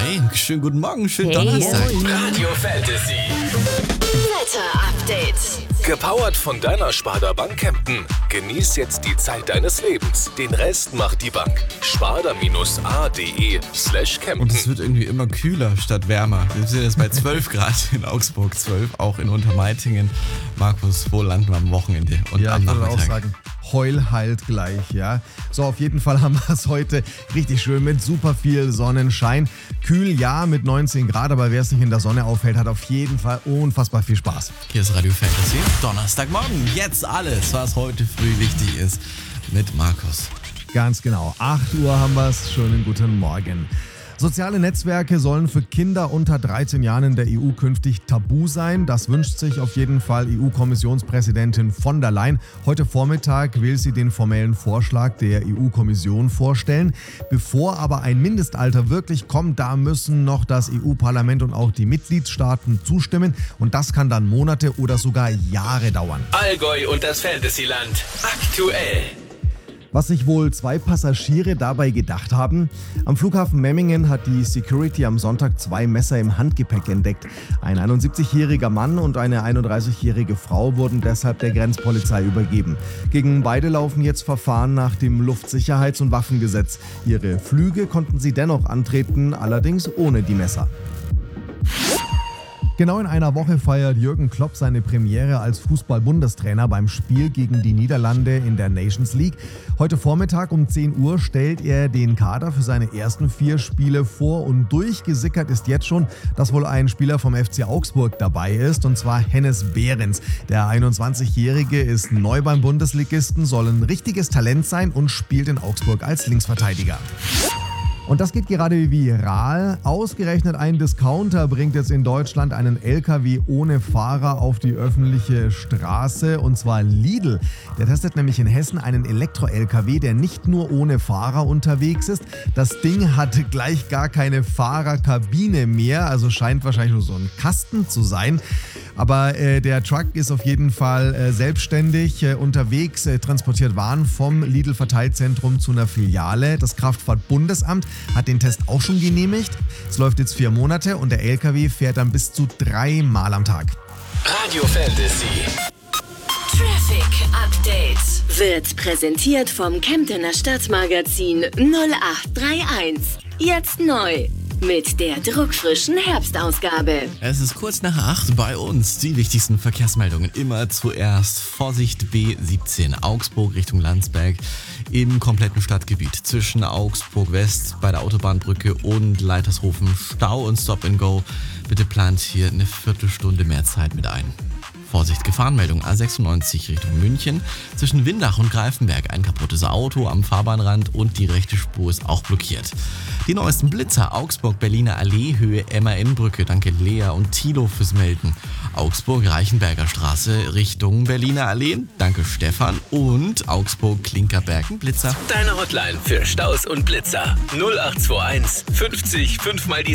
Hey, schönen guten Morgen, schönen Hey, Donnerstag. Radio Fantasy. Wetter-Update. Gepowert von deiner Sparda Bank Kempten. Genieß jetzt die Zeit deines Lebens. Den Rest macht die Bank. sparda-a.de/Kempten. Und es wird irgendwie immer kühler statt wärmer. Wir sind jetzt bei 12 Grad in Augsburg, 12 auch in Untermeitingen. Markus, wo landen wir am Wochenende und Ja, am ich würde auch Nachmittag? sagen, Heul heilt gleich, ja. So, auf jeden Fall haben wir es heute richtig schön mit super viel Sonnenschein. Kühl, ja, mit 19 Grad, aber wer es nicht in der Sonne aufhält, hat auf jeden Fall unfassbar viel Spaß. Hier ist Radio Fantasy. Donnerstagmorgen. Jetzt alles, was heute früh wichtig ist, mit Markus. Ganz genau, 8 Uhr haben wir es. Schönen guten Morgen. Soziale Netzwerke sollen für Kinder unter 13 Jahren in der EU künftig tabu sein. Das wünscht sich auf jeden Fall EU-Kommissionspräsidentin von der Leyen. Heute Vormittag will sie den formellen Vorschlag der EU-Kommission vorstellen. Bevor aber ein Mindestalter wirklich kommt, da müssen noch das EU-Parlament und auch die Mitgliedstaaten zustimmen. Und das kann dann Monate oder sogar Jahre dauern. Allgäu und das Fantasyland. Aktuell. Was sich wohl 2 Passagiere dabei gedacht haben? Am Flughafen Memmingen hat die Security am Sonntag 2 Messer im Handgepäck entdeckt. Ein 71-jähriger Mann und eine 31-jährige Frau wurden deshalb der Grenzpolizei übergeben. Gegen beide laufen jetzt Verfahren nach dem Luftsicherheits- und Waffengesetz. Ihre Flüge konnten sie dennoch antreten, allerdings ohne die Messer. Genau in einer Woche feiert Jürgen Klopp seine Premiere als Fußball-Bundestrainer beim Spiel gegen die Niederlande in der Nations League. Heute Vormittag um 10 Uhr stellt er den Kader für seine ersten 4 Spiele vor und durchgesickert ist jetzt schon, dass wohl ein Spieler vom FC Augsburg dabei ist, und zwar Hennes Behrens. Der 21-Jährige ist neu beim Bundesligisten, soll ein richtiges Talent sein und spielt in Augsburg als Linksverteidiger. Und das geht gerade viral. Ausgerechnet ein Discounter bringt jetzt in Deutschland einen LKW ohne Fahrer auf die öffentliche Straße, und zwar Lidl. Der testet nämlich in Hessen einen Elektro-LKW, der nicht nur ohne Fahrer unterwegs ist. Das Ding hat gleich gar keine Fahrerkabine mehr, also scheint wahrscheinlich nur so ein Kasten zu sein. Aber der Truck ist auf jeden Fall selbstständig unterwegs, transportiert Waren vom Lidl-Verteilzentrum zu einer Filiale. Das Kraftfahrtbundesamt hat den Test auch schon genehmigt. Es läuft jetzt 4 Monate und der LKW fährt dann bis zu 3 Mal am Tag. Radio Fantasy. Traffic Update wird präsentiert vom Kemptener Stadtmagazin 0831. Jetzt neu mit der druckfrischen Herbstausgabe. Es ist kurz nach 8 bei uns. Die wichtigsten Verkehrsmeldungen immer zuerst. Vorsicht B17 Augsburg Richtung Landsberg im kompletten Stadtgebiet. Zwischen Augsburg West bei der Autobahnbrücke und Leitershofen Stau und Stop and Go. Bitte plant hier eine Viertelstunde mehr Zeit mit ein. Vorsicht, Gefahrenmeldung A96 Richtung München. Zwischen Windach und Greifenberg ein kaputtes Auto am Fahrbahnrand und die rechte Spur ist auch blockiert. Die neuesten Blitzer, Augsburg-Berliner Allee, Höhe MAN-Brücke. Danke Lea und Thilo fürs Melden. Augsburg-Reichenberger Straße Richtung Berliner Allee. Danke Stefan. Und Augsburg-Klinkerberg, Blitzer. Deine Hotline für Staus und Blitzer. 0821 50 5 mal die